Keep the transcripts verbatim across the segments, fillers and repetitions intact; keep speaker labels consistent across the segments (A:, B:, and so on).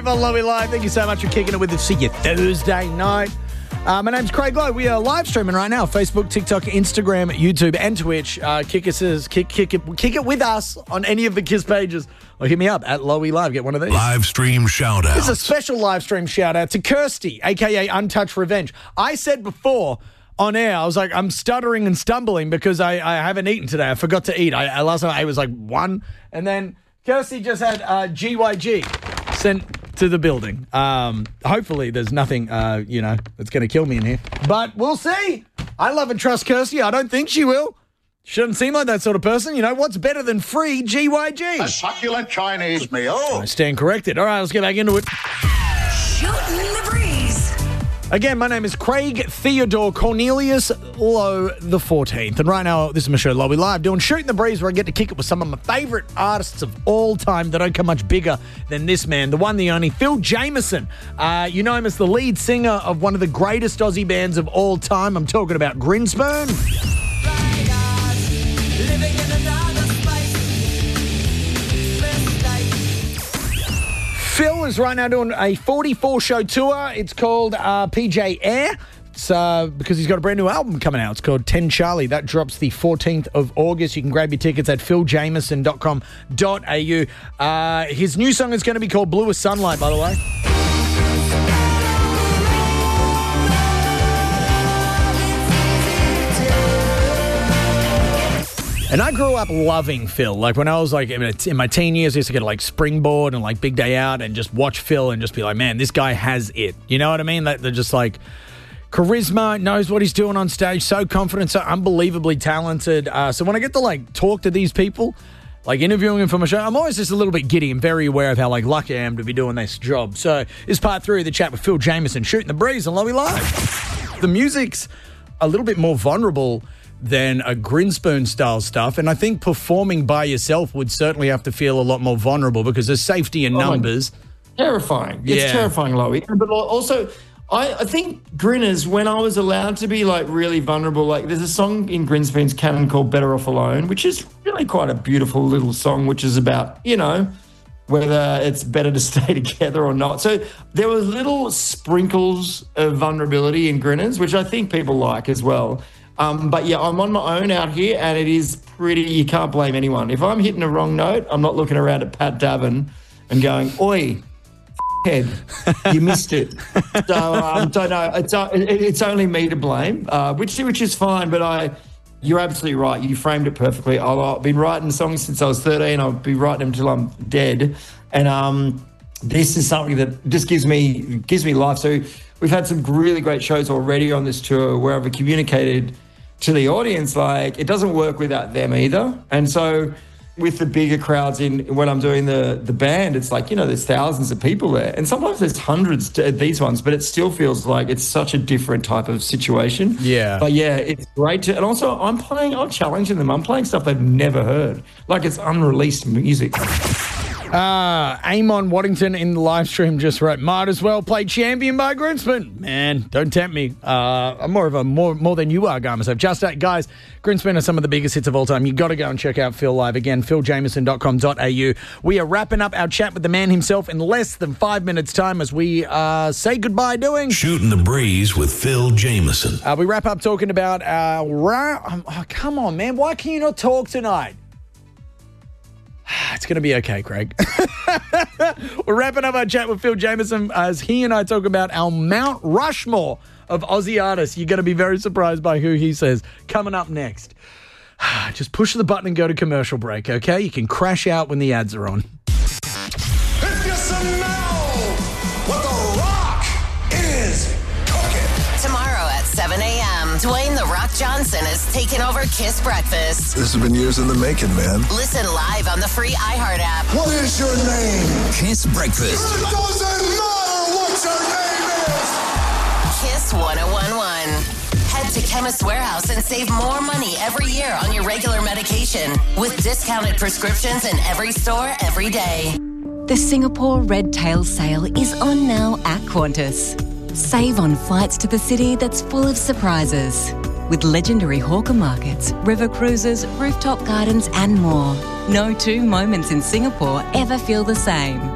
A: On Lowy Live, thank you so much for kicking it with us. See you Thursday night. Uh, my name's Craig Lowe. We are live streaming right now. Facebook, TikTok, Instagram, YouTube, and Twitch. Uh, kick us, kick, kick it, kick it with us on any of the Kiss pages, or hit me up at Lowy Live. Get one of these.
B: Live stream shout out.
A: It's a special live stream shout out to Kirsty, aka Untouched Revenge. I said before on air, I was like, I'm stuttering and stumbling because I, I haven't eaten today. I forgot to eat. I, I last night I was like one, and then Kirsty just had uh, G Y G sent to the building. Um, hopefully there's nothing, uh, you know, that's going to kill me in here. But we'll see. I love and trust Kirsty. I don't think she will. She doesn't seem like that sort of person. You know, what's better than free G Y G?
C: A succulent Chinese meal.
A: I stand corrected. All right, let's get back into it.
D: Shooting the breeze.
A: Again, my name is Craig Theodore Cornelius Lowe the fourteenth. And right now, this is my show, Lowy Live, doing Shooting the Breeze, where I get to kick it with some of my favourite artists of all time that don't come much bigger than this man, the one, the only, Phil Jamieson. Uh, you know him as the lead singer of one of the greatest Aussie bands of all time. I'm talking about Grinspoon. Phil is right now doing a forty-four show tour. It's called uh, P J Air. It's uh, because he's got a brand new album coming out. It's called ten Charlie. That drops the fourteenth of August. You can grab your tickets at phil jamieson dot com dot a u. Uh, his new song is going to be called Bluer Sunlight, by the way. And I grew up loving Phil. Like when I was like in my teen years, I used to get to like Springboard and like Big Day Out and just watch Phil and just be like, man, this guy has it. You know what I mean? They're just like charisma, knows what he's doing on stage, so confident, so unbelievably talented. Uh, so when I get to like talk to these people, like interviewing them for my show, I'm always just a little bit giddy and very aware of how like lucky I am to be doing this job. So this is part three of the chat with Phil Jamieson, Shooting the Breeze on Lowy Live. The music's a little bit more vulnerable than a Grinspoon style stuff. And I think performing by yourself would certainly have to feel a lot more vulnerable because there's safety in
E: oh
A: numbers.
E: Terrifying. It's
A: yeah.
E: terrifying, Lowy. But also, I, I think Grinners, when I was allowed to be like really vulnerable, like there's a song in Grinspoon's canon called Better Off Alone, which is really quite a beautiful little song, which is about, you know, whether it's better to stay together or not. So there were little sprinkles of vulnerability in Grinners, which I think people like as well. Um, but yeah, I'm on my own out here, and it is pretty, you can't blame anyone. If I'm hitting a wrong note, I'm not looking around at Pat Davin and going, oi, head, you missed it. So I um, don't know, it's, uh, it, it's only me to blame, uh, which which is fine, but I, you're absolutely right. You framed it perfectly. I've, I've been writing songs since I was thirteen. I'll be writing them till I'm dead. And um, this is something that just gives me, gives me life. So we've had some really great shows already on this tour where I've communicated to the audience, like, it doesn't work without them either. And so with the bigger crowds in when I'm doing the the band, it's like, you know, there's thousands of people there. And sometimes there's hundreds at these ones, but it still feels like it's such a different type of situation.
A: Yeah.
E: But yeah, it's great to, and also I'm playing, I'm challenging them. I'm playing stuff they've never heard. Like it's unreleased music.
A: Uh, Amon Waddington in the live stream just wrote, might as well play Champion by Grinspoon. Man, don't tempt me. Uh, I'm more of a more more than you are guy myself. Just that, guys, Grinspoon are some of the biggest hits of all time. you got to go and check out Phil live. Again, phil jamieson dot com dot a u. We are wrapping up our chat with the man himself in less than five minutes' time as we uh, say goodbye doing
B: Shooting the Breeze with Phil Jamieson.
A: Uh, we wrap up talking about our... Ra- oh, come on, man. Why can you not talk tonight? It's going to be okay, Craig. We're wrapping up our chat with Phil Jamieson as he and I talk about our Mount Rushmore of Aussie artists. You're going to be very surprised by who he says. Coming up next. Just push the button and go to commercial break, okay? You can crash out when the ads are on.
C: If you smell what The Rock is cooking.
D: Tomorrow at seven a.m., Dwayne The Rock Johnson is taking over Kiss Breakfast.
F: This has been years in the making, man.
D: Listen live on the free iHeart app.
C: What is your name?
G: Kiss Breakfast.
C: It doesn't matter what your name is.
D: Kiss one oh one one. Head to Chemist Warehouse and save more money every year on your regular medication with discounted prescriptions in every store every day.
H: The Singapore Red Tail Sale is on now at Qantas. Save on flights to the city that's full of surprises. With legendary hawker markets, river cruises, rooftop gardens and more. No two moments in Singapore ever feel the same.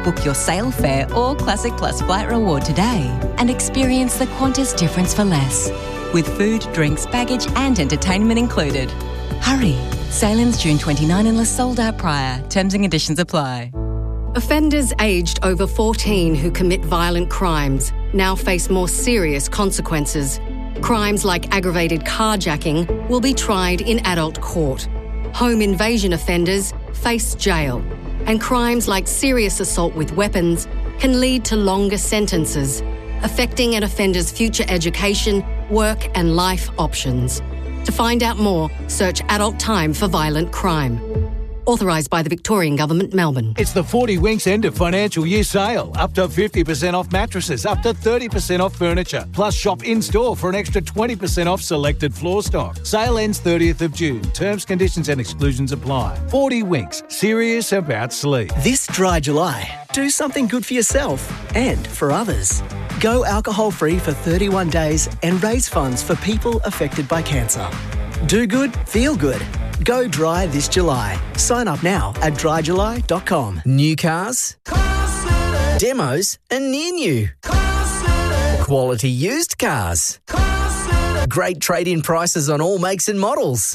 H: Book your sale fare or Classic Plus flight reward today and experience the Qantas difference for less. With food, drinks, baggage and entertainment included. Hurry. Sale ends June twenty-ninth unless sold out prior. Terms and conditions apply.
G: Offenders aged over fourteen who commit violent crimes now face more serious consequences. Crimes like aggravated carjacking will be tried in adult court. Home invasion offenders face jail. And crimes like serious assault with weapons can lead to longer sentences, affecting an offender's future education, work and life options. To find out more, search Adult Time for Violent Crime. Authorised by the Victorian Government, Melbourne.
I: It's the forty Winks end of financial year sale. Up to fifty percent off mattresses, up to thirty percent off furniture. Plus shop in-store for an extra twenty percent off selected floor stock. Sale ends thirtieth of June. Terms, conditions and exclusions apply. forty Winks. Serious about sleep.
J: This dry July, do something good for yourself and for others. Go alcohol-free for thirty-one days and raise funds for people affected by cancer. Do good, feel good. Go dry this July. Sign up now at dry july dot com. New cars, demos and near new. Quality used cars. Great trade-in prices on all makes and models.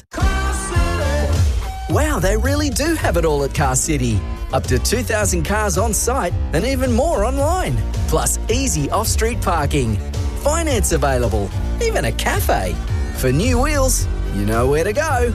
J: Wow, they really do have it all at Car City. Up to two thousand cars on site and even more online. Plus easy off-street parking. Finance available. Even a cafe. For new wheels, you know where to go.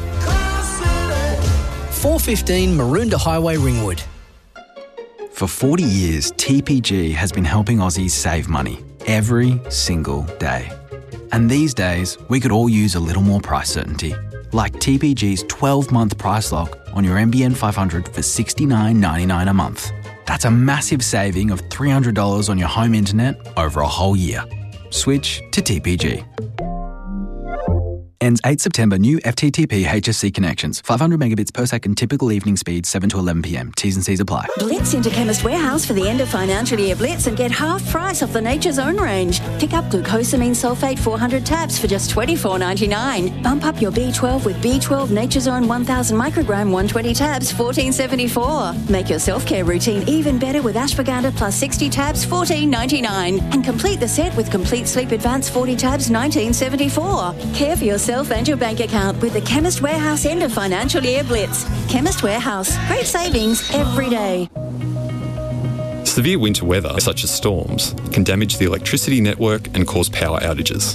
J: four fifteen Maroondah Highway, Ringwood.
K: For forty years, T P G has been helping Aussies save money every single day. And these days, we could all use a little more price certainty. Like T P G's twelve-month price lock on your N B N five hundred for sixty-nine ninety-nine a month. That's a massive saving of three hundred dollars on your home internet over a whole year. Switch to T P G. Ends eighth September. New F T T P H S C connections. five hundred megabits per second. Typical evening speed seven to eleven p m. T's and C's apply.
L: Blitz into Chemist Warehouse for the end of financial year blitz and get half price off the Nature's Own range. Pick up glucosamine sulfate four hundred tabs for just twenty-four ninety-nine. Bump up your B twelve with B twelve Nature's Own one thousand microgram one hundred twenty tabs, fourteen seventy-four. Make your self-care routine even better with ashwagandha plus sixty tabs, fourteen ninety-nine. And complete the set with Complete Sleep Advance forty tabs, nineteen seventy-four. Care for yourself and your bank account with the Chemist Warehouse end of financial year blitz. Chemist Warehouse. Great savings every day.
M: Severe winter weather, such as storms, can damage the electricity network and cause power outages.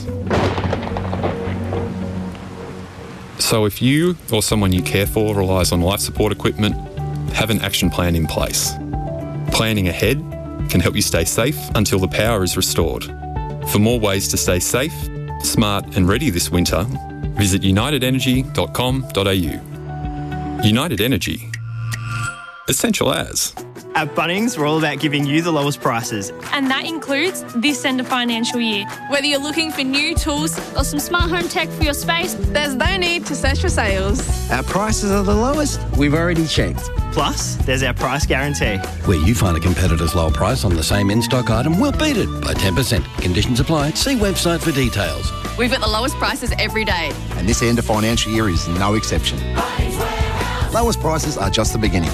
M: So if you or someone you care for relies on life support equipment, have an action plan in place. Planning ahead can help you stay safe until the power is restored. For more ways to stay safe, smart and ready this winter, visit united energy dot com dot a u. United Energy. Essential as.
N: At Bunnings, we're all about giving you the lowest prices.
O: And that includes this end of financial year. Whether you're looking for new tools or some smart home tech for your space, there's no need to search for sales.
P: Our prices are the lowest we've already checked.
N: Plus, there's our price guarantee.
P: Where you find a competitor's low price on the same in-stock item, we'll beat it by ten percent. Conditions apply. See website for details.
Q: We've got the lowest prices every day.
R: And this end of financial year is no exception. Lowest prices are just the beginning.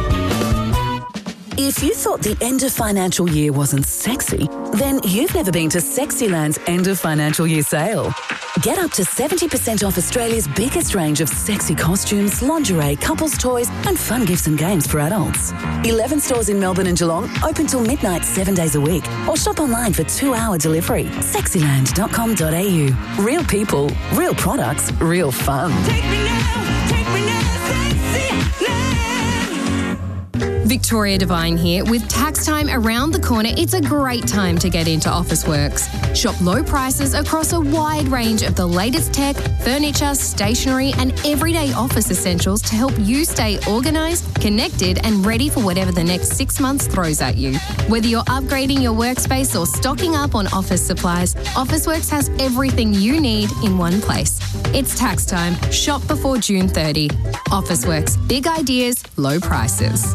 S: If you thought the end of financial year wasn't sexy, then you've never been to Sexyland's end of financial year sale. Get up to seventy percent off Australia's biggest range of sexy costumes, lingerie, couples toys and fun gifts and games for adults. eleven stores in Melbourne and Geelong, open till midnight seven days a week. Or shop online for two-hour delivery. sexyland dot com dot a u. Real people, real products, real fun.
T: Take me now, take me now, Sexyland.
U: Victoria Devine here. With tax time around the corner, it's a great time to get into Officeworks. Shop low prices across a wide range of the latest tech, furniture, stationery and everyday office essentials to help you stay organised, connected and ready for whatever the next six months throws at you. Whether you're upgrading your workspace or stocking up on office supplies, Officeworks has everything you need in one place. It's tax time. Shop before June thirtieth. Officeworks. Big ideas, low prices.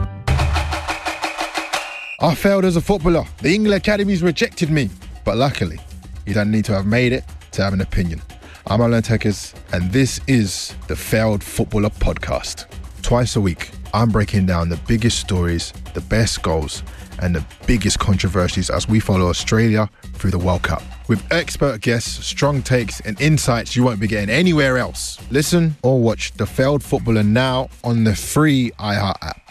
V: I failed as a footballer. The England Academies rejected me. But luckily, you don't need to have made it to have an opinion. I'm Alan Tekers, and this is the Failed Footballer Podcast. Twice a week, I'm breaking down the biggest stories, the best goals, and the biggest controversies as we follow Australia through the World Cup. With expert guests, strong takes and insights you won't be getting anywhere else. Listen or watch The Failed Footballer now on the free iHeart app.